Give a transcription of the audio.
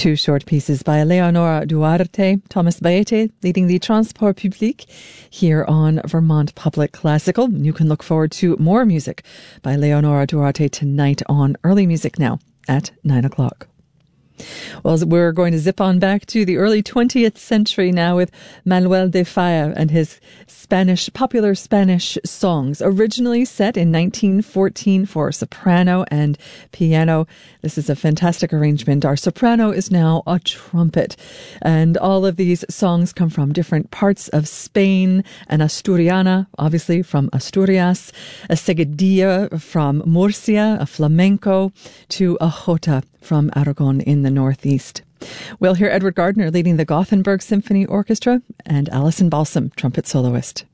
Two short pieces by Leonora Duarte, Thomas Baete leading the Transport Public here on Vermont Public Classical. You can look forward to more music by Leonora Duarte tonight on Early Music Now at 9 o'clock. Well, we're going to zip on back to the early 20th century now with Manuel de Falla and his popular Spanish songs, originally set in 1914 for soprano and piano. This is a fantastic arrangement. Our soprano is now a trumpet, and all of these songs come from different parts of Spain: an Asturiana, obviously from Asturias, a seguidilla from Murcia, a flamenco, to a jota from Aragon in the northeast. We'll hear Edward Gardner leading the Gothenburg Symphony Orchestra and Alison Balsam, trumpet soloist.